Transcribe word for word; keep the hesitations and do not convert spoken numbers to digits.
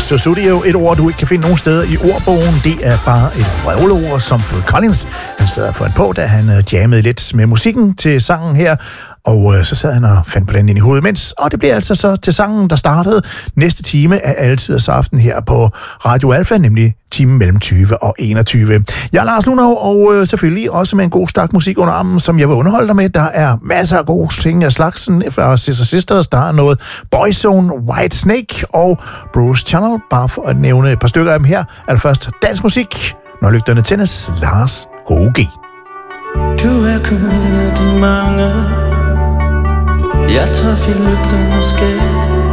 Sussudio, et ord, du ikke kan finde nogen steder i ordbogen. Det er bare et vrøvleord, som Phil Collins, han sad og fandt på, da han jammede lidt med musikken til sangen her. Og øh, så sad han og fandt på den ind i hovedet imens. Og det bliver altså så til sangen, der startede næste time af Altiders Aften her på Radio Alfa, nemlig timen mellem tyve og enogtyve. Jeg er Lars Lunov, og øh, selvfølgelig også med en god stak musik under armen, som jeg vil underholde dig med. Der er masser af gode ting af slagsen fra Sister Sisters. Der er noget Boyzone, White Snake og Bruce Channel, bare for at nævne et par stykker af dem her. Allerførst dansk musik, når lygterne tændes, Lars H G. Du er kun af de mange, jeg tør fint lygterne skab.